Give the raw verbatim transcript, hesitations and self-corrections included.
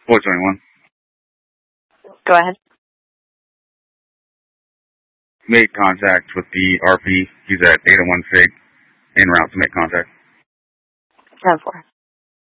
four twenty-one. Go ahead. Made contact with the R P. He's at eight oh one Fig, en route to make contact. ten four.